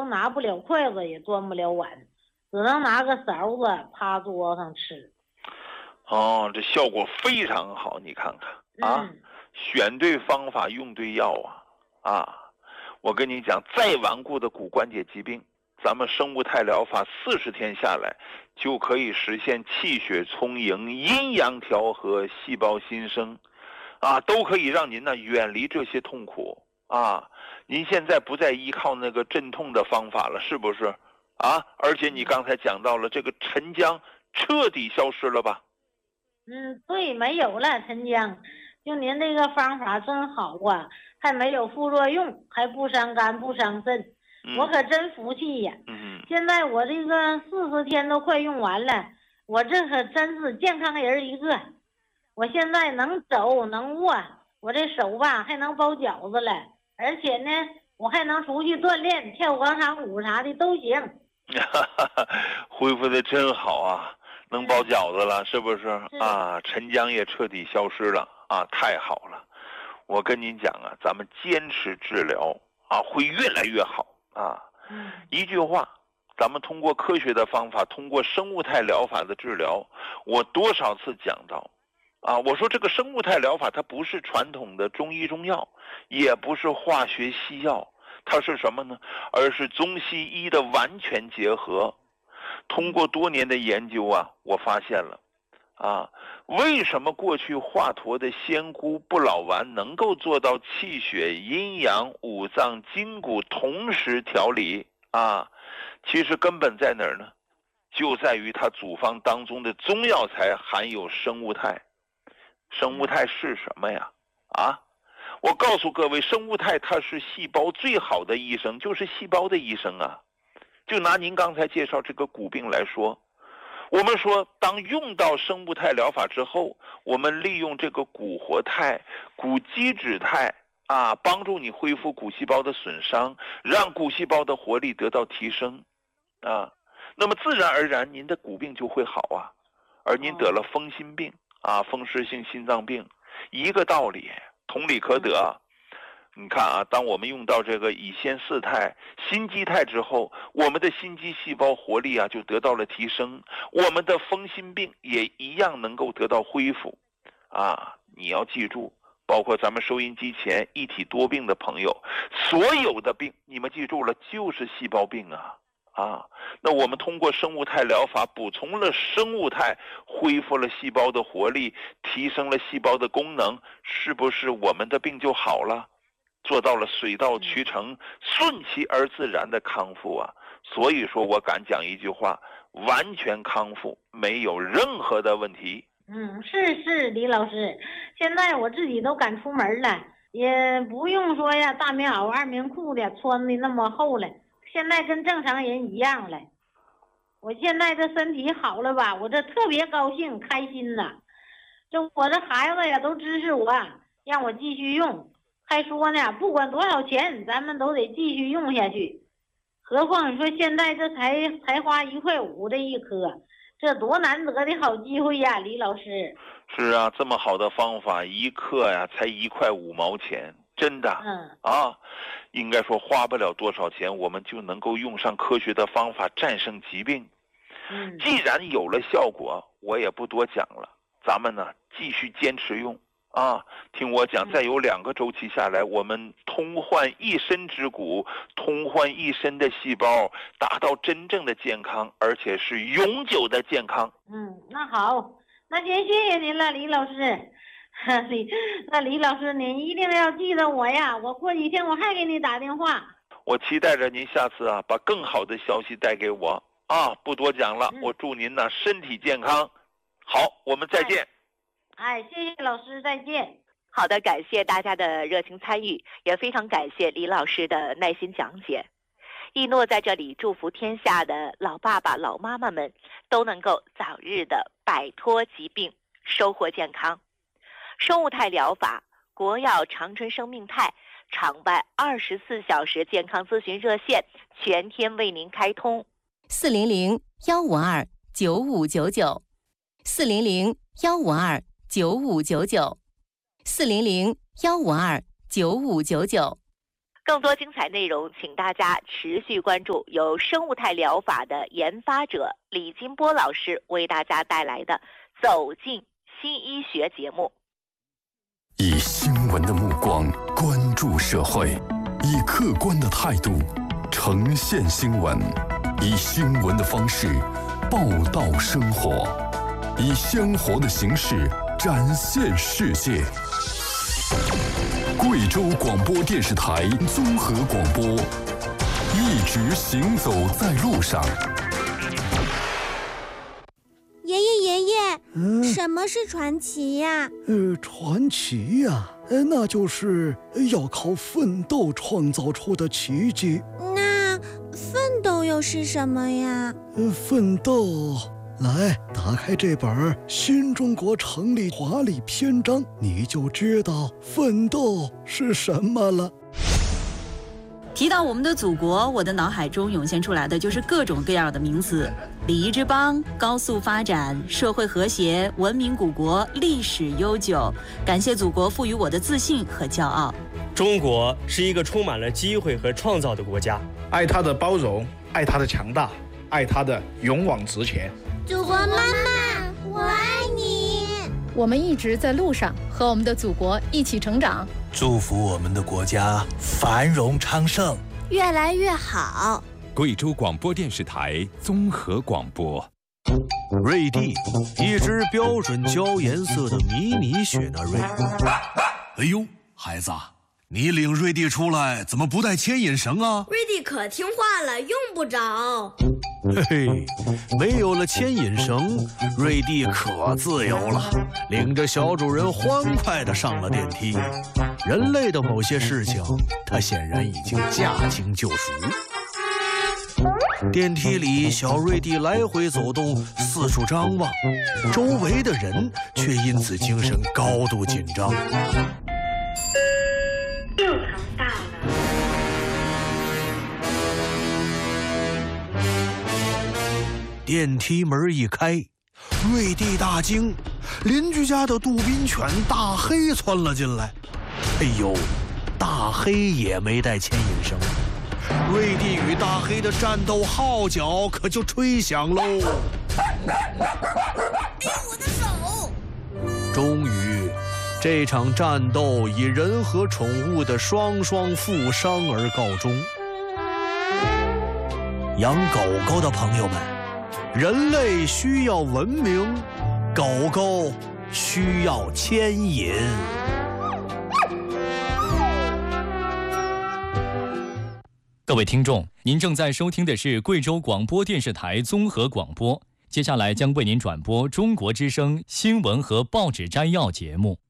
都拿不了筷子，也端不了碗，只能拿个勺子趴桌上吃。 哦，这效果非常好，你看看啊，选对方法，用对药啊！我跟你讲，再顽固的骨关节疾病，咱们生物态疗法40天下来，就可以实现气血充盈、阴阳调和、细胞新生，都可以让您呢远离这些痛苦啊！您现在不再依靠那个镇痛的方法了，是不是？而且你刚才讲到了这个沉僵彻底消失了吧？ 对，没有了沉僵。就您这个方法真好啊，还没有副作用，还不伤肝不伤肾，我可真服气呀。现在我这个40天都快用完了，我这可真是健康人一个。我现在能走能握，我这手吧还能包饺子了，而且呢我还能出去锻炼，跳广场舞啥的都行。 恢复的真好啊，能包饺子了，是不是？沉僵也彻底消失了太好了。我跟您讲咱们坚持治疗会越来越好一句话，咱们通过科学的方法，通过生物态疗法的治疗，我多少次讲到我说这个生物态疗法它不是传统的中医中药，也不是化学西药，它是什么呢？而是中西医的完全结合。通过多年的研究我发现了为什么过去华佗的仙姑不老丸能够做到气血阴阳五脏筋骨同时调理其实根本在哪儿呢？就在于它组方当中的中药材含有生物态。生物态是什么呀？我告诉各位，生物态它是细胞最好的医生，就是细胞的医生就拿您刚才介绍这个骨病来说，我们说当用到生物态疗法之后，我们利用这个骨活态、骨基质态帮助你恢复骨细胞的损伤，让骨细胞的活力得到提升那么自然而然您的骨病就会好而您得了风心病风湿性心脏病，一个道理，同理可得你看当我们用到这个乙酰四肽、心肌肽之后，我们的心肌细胞活力就得到了提升，我们的风心病也一样能够得到恢复你要记住，包括咱们收音机前一体多病的朋友，所有的病你们记住了，就是细胞病那我们通过生物态疗法补充了生物态，恢复了细胞的活力，提升了细胞的功能，是不是我们的病就好了？做到了水到渠成、顺其而自然的康复所以说我敢讲一句话，完全康复，没有任何的问题。 是李老师，现在我自己都敢出门了，也不用说大棉袄、二棉裤的穿的那么厚了，现在跟正常人一样了。我现在这身体好了吧，我这特别高兴开心这我这孩子都支持我，让我继续用，还说呢不管多少钱咱们都得继续用下去。何况你说现在这才花1.5块的一颗，这多难得的好机会呀，李老师。 是这么好的方法，一克才1.5块，真的应该说花不了多少钱，我们就能够用上科学的方法战胜疾病。既然有了效果，我也不多讲了，咱们呢继续坚持用听我讲，再有2个周期下来，我们通换一身之骨，通换一身的细胞，达到真正的健康，而且是永久的健康。 那好，那先谢谢您了，李老师。那李老师您一定要记得我呀，我过几天我还给你打电话。 我期待着您下次把更好的消息带给我不多讲了，我祝您呢身体健康。好，我们再见。 谢谢老师，再见。 好的，感谢大家的热情参与，也非常感谢李老师的耐心讲解。一诺在这里祝福天下的老爸爸老妈妈们都能够早日的摆脱疾病，收获健康。生物态疗法，国药长春生命态场外24小时健康咨询热线全天为您开通 ，400-152-9599，400-152-9599，400-152-9599。 更多精彩内容，请大家持续关注由生物态疗法的研发者李金波老师为大家带来的《走进新医学》节目。 以新闻的目光关注社会，以客观的态度呈现新闻，以新闻的方式报道生活，以鲜活的形式展现世界。贵州广播电视台综合广播，一直行走在路上。 爷爷，什么是传奇呀？ 传奇呀，那就是要靠奋斗创造出的奇迹。 那奋斗又是什么呀？ 奋斗，来，打开这本《新中国成立华丽篇章》，你就知道奋斗是什么了。 提到我们的祖国，我的脑海中涌现出来的就是各种各样的名词：礼仪之邦、高速发展、社会和谐、文明古国、历史悠久。感谢祖国赋予我的自信和骄傲。 中国是一个充满了机会和创造的国家， 爱它的包容，爱它的强大，爱它的勇往直前。 祖国妈妈，我爱你！ 我们一直在路上，和我们的祖国一起成长。 祝福我们的国家繁荣昌盛， 越来越好。 贵州广播电视台综合广播。 瑞蒂，一只标准焦颜色的迷你雪纳瑞。 哎呦，孩子，你领瑞蒂出来怎么不带牵引绳啊？ 瑞蒂可听话了，用不着。 嘿嘿，没有了牵引绳，瑞蒂可自由了，领着小主人欢快地上了电梯。人类的某些事情，他显然已经驾轻就熟。电梯里，小瑞蒂来回走动，四处张望，周围的人却因此精神高度紧张。 6层到了。 电梯门一开，瑞蒂大惊，邻居家的杜宾犬大黑窜了进来。哎呦，大黑也没带牵引绳，瑞蒂与大黑的战斗号角可就吹响喽！ 别我的手！ 终于，这场战斗以人和宠物的双双负伤而告终。养狗狗的朋友们，人类需要文明，狗狗需要牵引。 各位听众，您正在收听的是贵州广播电视台综合广播，接下来将为您转播中国之声新闻和报纸摘要节目。